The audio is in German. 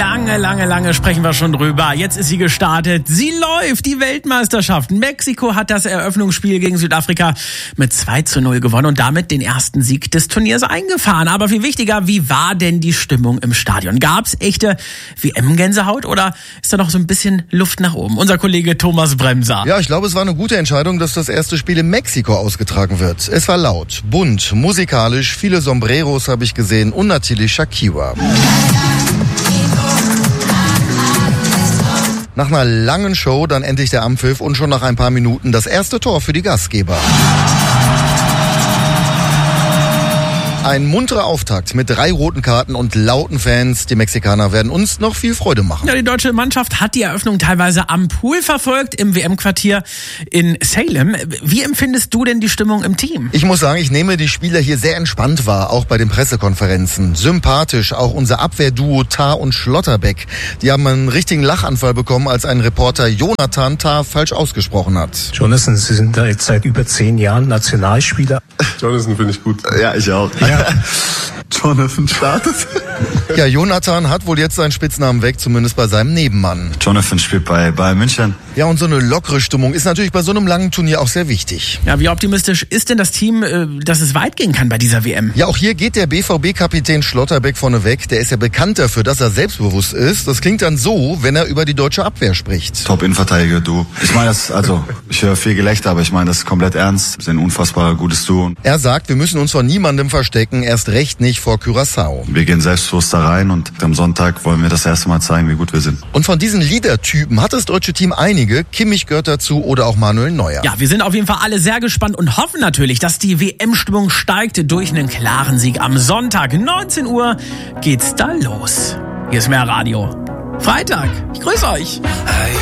Lange sprechen wir schon drüber. Jetzt ist sie gestartet. Sie läuft, die Weltmeisterschaft. Mexiko hat das Eröffnungsspiel gegen Südafrika mit 2:0 gewonnen und damit den ersten Sieg des Turniers eingefahren. Aber viel wichtiger, wie war denn die Stimmung im Stadion? Gab's echte WM-Gänsehaut oder ist da noch so ein bisschen Luft nach oben? Unser Kollege Thomas Bremser. Ja, ich glaube, es war eine gute Entscheidung, dass das erste Spiel in Mexiko ausgetragen wird. Es war laut, bunt, musikalisch, viele Sombreros habe ich gesehen und natürlich Shakira. Nach einer langen Show dann endlich der Anpfiff und schon nach ein paar Minuten das erste Tor für die Gastgeber. Ein munterer Auftakt mit 3 roten Karten und lauten Fans. Die Mexikaner werden uns noch viel Freude machen. Ja, die deutsche Mannschaft hat die Eröffnung teilweise am Pool verfolgt, im WM-Quartier in Salem. Wie empfindest du denn die Stimmung im Team? Ich muss sagen, ich nehme die Spieler hier sehr entspannt wahr, auch bei den Pressekonferenzen. Sympathisch, auch unser Abwehrduo Tah und Schlotterbeck. Die haben einen richtigen Lachanfall bekommen, als ein Reporter Jonathan Tah falsch ausgesprochen hat. Jonathan, Sie sind da jetzt seit über 10 Jahren Nationalspieler. Jonathan finde ich gut. Ja, ich auch. Ja. Jonathan startet. Ja, Jonathan hat wohl jetzt seinen Spitznamen weg, zumindest bei seinem Nebenmann. Jonathan spielt bei Bayern München. Ja, und so eine lockere Stimmung ist natürlich bei so einem langen Turnier auch sehr wichtig. Ja, wie optimistisch ist denn das Team, dass es weit gehen kann bei dieser WM? Ja, auch hier geht der BVB-Kapitän Schlotterbeck vorne weg. Der ist ja bekannt dafür, dass er selbstbewusst ist. Das klingt dann so, wenn er über die deutsche Abwehr spricht. Top-Innenverteidiger, du. Ich meine das, ich höre viel Gelächter, aber ich meine das komplett ernst. Wir sind ein unfassbar gutes Duo. Er sagt, wir müssen uns vor niemandem verstecken, erst recht nicht vor Curaçao. Wir gehen selbstbewusst da rein und am Sonntag wollen wir das erste Mal zeigen, wie gut wir sind. Und von diesen Leader-Typen hat das deutsche Team einige. Kimmich gehört dazu oder auch Manuel Neuer. Ja, wir sind auf jeden Fall alle sehr gespannt und hoffen natürlich, dass die WM-Stimmung steigt durch einen klaren Sieg. Am Sonntag, 19 Uhr, geht's da los. Hier ist mehr Radio. Freitag. Ich grüße euch.